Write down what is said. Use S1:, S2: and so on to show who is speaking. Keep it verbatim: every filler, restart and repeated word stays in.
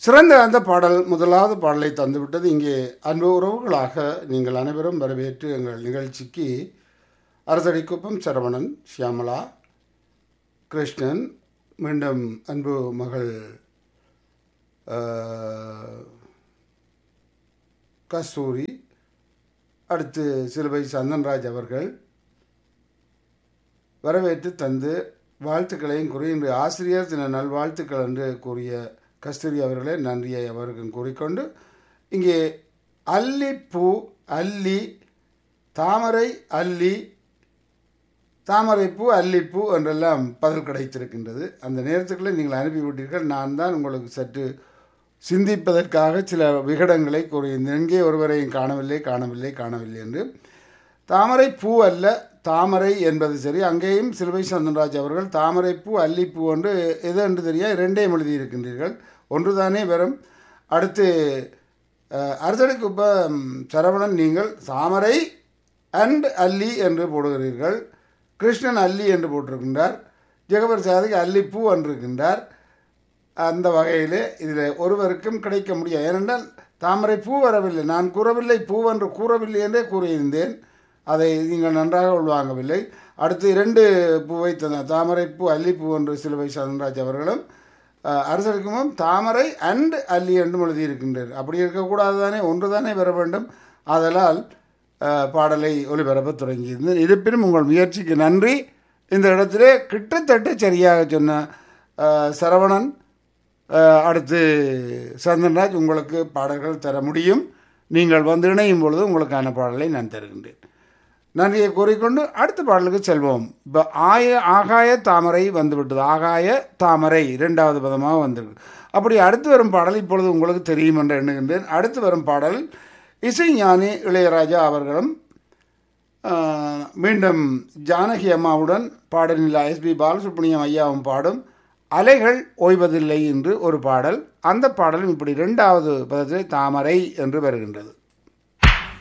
S1: சிறந்த அந்த பாடல் முதலாவது பாடலை தந்துவிட்டது. இங்கே அன்பு உறவுகளாக நீங்கள் அனைவரும் வரவேற்று எங்கள் நிகழ்ச்சிக்கு அரசடிக்குப்பம் சரவணன், ஷியாமலா, கிருஷ்ணன், மீண்டும் அன்பு மகள் கஸ்தூரி, அடுத்து சிலுவை சந்தன்ராஜ் அவர்கள் வரவேற்று தந்து வாழ்த்துக்களையும் கூறி இன்று ஆசிரியர் தின நல்வாழ்த்துக்கள் என்று கூறிய கஸ்தூரி அவர்களே நன்றியை அவருக்கும் கூறிக்கொண்டு, இங்கே அல்லிப்பூ, அல்லி, தாமரை, அல்லி, தாமரைப்பூ, அல்லிப்பூ என்றெல்லாம் பதில் கிடைத்திருக்கின்றது. அந்த நேரத்துக்குள்ளே நீங்கள் அனுப்பிவிட்டீர்கள். நான் தான் உங்களுக்கு சற்று சிந்திப்பதற்காக சில விகடங்களை கூறியிருந்தேன். எங்கே ஒருவரையும் காணவில்லை காணவில்லை காணவில்லை என்று. தாமரை பூ அல்ல, தாமரை என்பது சரி. அங்கேயும் சிலுவை சந்தன்ராஜ் அவர்கள் தாமரைப்பூ, அல்லிப்பூ என்று எது என்று தெரியா இரண்டையும் எழுதியிருக்கின்றீர்கள். ஒன்று தானே வரும். அடுத்து அரசடிக்குப்பம் சரவணன், நீங்கள் தாமரை அண்ட் அல்லி என்று போடுகிறீர்கள். கிருஷ்ணன் அல்லி என்று போட்டிருக்கின்றார். ஜெகபர் சாதிக்கு அல்லிப்பூ என்றிருக்கின்றார். அந்த வகையில் இதில் ஒருவருக்கும் கிடைக்க முடியாது. ஏனென்றால் தாமரை பூ வரவில்லை. நான் கூறவில்லை, பூவென்று கூறவில்லை என்றே கூறியிருந்தேன். அதை நீங்கள் நன்றாக உள்வாங்கவில்லை. அடுத்து இரண்டு பூவை தந்த தாமரை பூ, அல்லிப்பூ என்று சிலுவை சந்தன்ராஜ் அவர்களும் அரசடிக்குமும் தாமரை அண்ட் அல்லி என்றும் எழுதியிருக்கின்றார். அப்படி இருக்கக்கூடாது தானே, ஒன்று தானே வர வேண்டும். ஆதலால் பாடலை ஒளிபரப்ப தொடங்கியிருந்தேன். இருப்பினும் உங்கள் முயற்சிக்கு நன்றி. இந்த இடத்திலே கிட்டத்தட்ட சரியாக சொன்ன சரவணன், அடுத்து சந்தன்ராஜ் உங்களுக்கு பாடல்கள் தர முடியும். நீங்கள் வந்து இணையும் பொழுது உங்களுக்கான பாடலை நான் தருகின்றேன். நன்றியை கூறிக்கொண்டு அடுத்த பாடலுக்கு செல்வோம். இப்போ ஆய ஆகாய தாமரை வந்துவிட்டது. ஆகாய தாமரை இரண்டாவது பதமாக வந்திருக்கு. அப்படி அடுத்து வரும் பாடல் இப்பொழுது உங்களுக்கு தெரியும் என்று எண்ணுகின்றேன். அடுத்து வரும் பாடல் இசைஞானி இளையராஜா அவர்களும் மீண்டும் ஜானகி அம்மாவுடன் பாடலில் எஸ்பி பாலசுப்ரமணியம் ஐயாவும் பாடும் அலைகள் ஓய்வதில்லை என்று ஒரு பாடல். அந்த பாடலும் இப்படி இரண்டாவது பதத்தில் தாமரை என்று வருகின்றது.